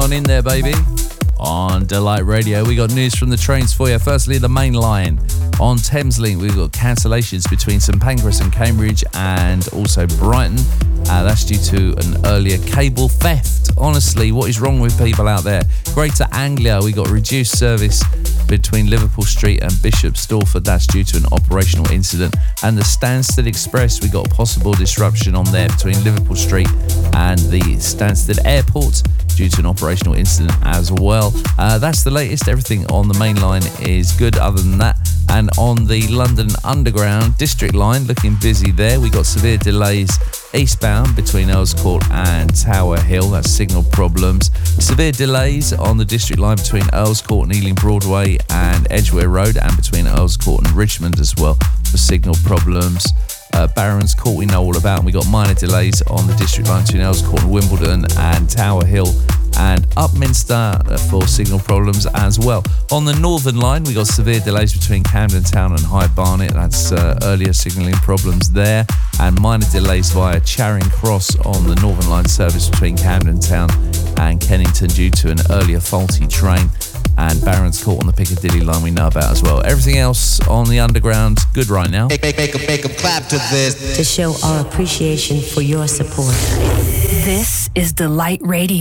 on in there, baby. On Delight Radio, we got news from the trains for you. Firstly, the main line. On Thameslink, we've got cancellations between St Pancras and Cambridge and also Brighton. That's due to an earlier cable theft. Honestly, what is wrong with people out there? Greater Anglia, we got reduced service between Liverpool Street and Bishop Stortford. That's due to an operational incident. And the Stansted Express, we got a possible disruption on there between Liverpool Street and the Stansted Airport due to an operational incident as well. That's the latest. Everything on the main line is good other than that. And on the London Underground District line, looking busy there. We got severe delays eastbound between Earls Court and Tower Hill. That's signal problems. Severe delays on the District line between Earls Court and Ealing Broadway and Edgware Road, and between Earls Court and Richmond as well for signal problems. Barons Court we know all about, and we got minor delays on the District line between Earls Court and Wimbledon and Tower Hill and Upminster for signal problems as well. On the Northern line, we got severe delays between Camden Town and High Barnet. That's earlier signalling problems there, and minor delays via Charing Cross on the Northern line service between Camden Town and Kennington due to an earlier faulty train. And Barons Court on the Piccadilly line we know about as well. Everything else on the Underground, good right now. Make a clap to this. To show our appreciation for your support. This is Delight Radio.